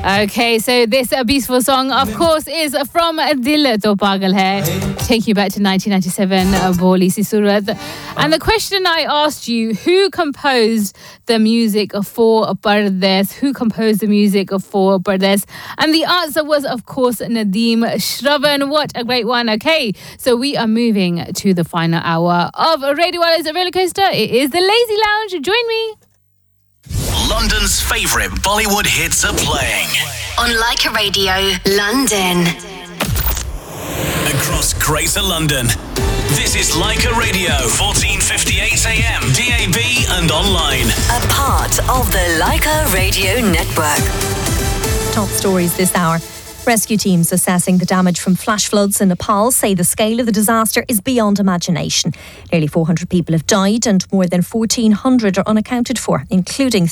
Okay, so this beautiful song, of course, is from Dil To Pagal Hai. Take you back to 1997, Boli Si Surat. And the question I asked you, who composed the music for Pardes? Who composed the music for Pardes? And the answer was, of course, Nadeem Shravan. What a great one. Okay, so we are moving to the final hour of Radio Wala's Roller Coaster. It is the Lazy Lounge. Join me. London's favourite Bollywood hits are playing on Leica Radio, London. Across Greater London, this is Leica Radio, 14:58 AM, DAB and online. A part of the Leica Radio network. Top stories this hour. Rescue teams assessing the damage from flash floods in Nepal say the scale of the disaster is beyond imagination. Nearly 400 people have died and more than 1,400 are unaccounted for, including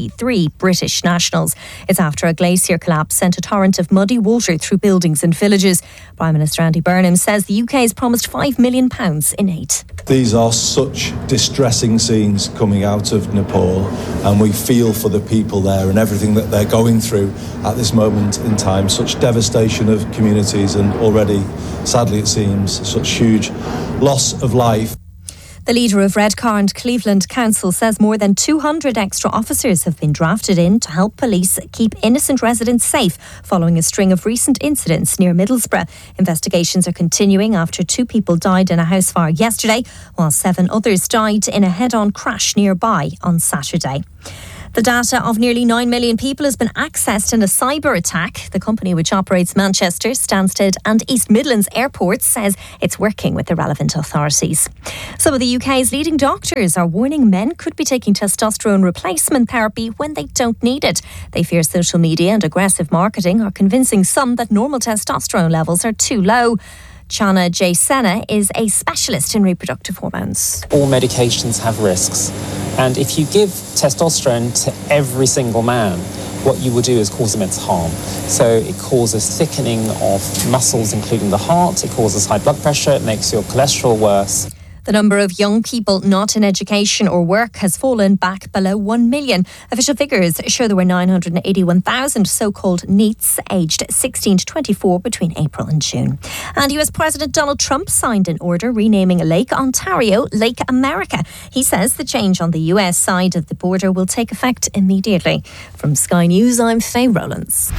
33 British nationals. It's after a glacier collapse sent a torrent of muddy water through buildings and villages. Prime Minister Andy Burnham says the UK has promised £5 million in aid. These are such distressing scenes coming out of Nepal, and we feel for the people there and everything that they're going through at this moment in time. Such devastation of communities and already, sadly it seems, such huge loss of life. The leader of Redcar and Cleveland Council says more than 200 extra officers have been drafted in to help police keep innocent residents safe following a string of recent incidents near Middlesbrough. Investigations are continuing after 2 people died in a house fire yesterday, while 7 others died in a head-on crash nearby on Saturday. The data of nearly 9 million people has been accessed in a cyber attack. The company which operates Manchester, Stansted and East Midlands airports says it's working with the relevant authorities. Some of the UK's leading doctors are warning men could be taking testosterone replacement therapy when they don't need it. They fear social media and aggressive marketing are convincing some that normal testosterone levels are too low. Chana Jaisena is a specialist in reproductive hormones. All medications have risks, and if you give testosterone to every single man, what you will do is cause immense harm. So it causes thickening of muscles, including the heart, it causes high blood pressure, it makes your cholesterol worse. The number of young people not in education or work has fallen back below 1 million. Official figures show there were 981,000 so-called NEETs aged 16 to 24 between April and June. And US President Donald Trump signed an order renaming Lake Ontario Lake America. He says the change on the US side of the border will take effect immediately. From Sky News, I'm Faye Rowlands.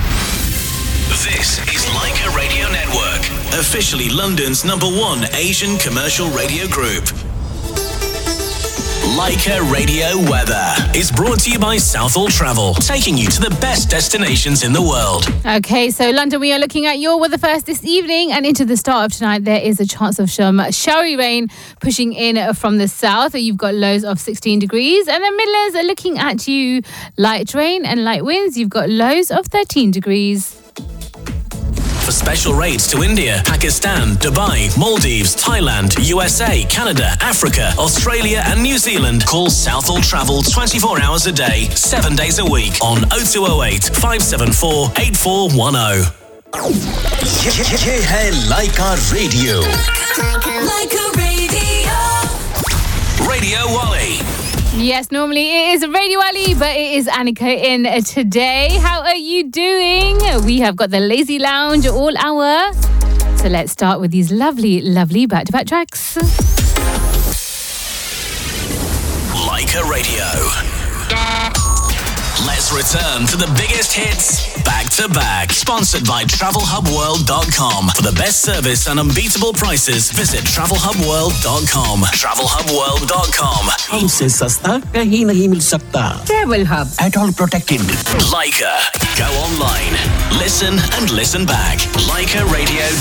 This is Leica Radio Network, officially London's #1 Asian commercial radio group. Leica Radio Weather is brought to you by Southall Travel, taking you to the best destinations in the world. Okay, so London, we are looking at your weather first this evening, and into the start of tonight, there is a chance of some showery rain pushing in from the south. You've got lows of 16 degrees, and the Midlands are looking at you light rain and light winds. You've got lows of 13 degrees. For special rates to India, Pakistan, Dubai, Maldives, Thailand, USA, Canada, Africa, Australia and New Zealand, call Southall Travel 24 hours a day, 7 days a week on 0208 574 8410. ये है Leica Radio. Leica Radio. Radio Wally. Yes, normally it is Radio Ali, but it is Annika in today. How are you doing? We have got the Lazy Lounge all hour. So let's start with these lovely, lovely back-to-back tracks. Leica Radio. Let's return to the biggest hits back to back. Sponsored by TravelHubWorld.com. For the best service and unbeatable prices, visit TravelHubWorld.com. TravelHubWorld.com. हमसे सस्ता कहीं नहीं मिल सकता. Travel Hub. At all protected. Leica. Go online. Listen and listen back. Leica Radio.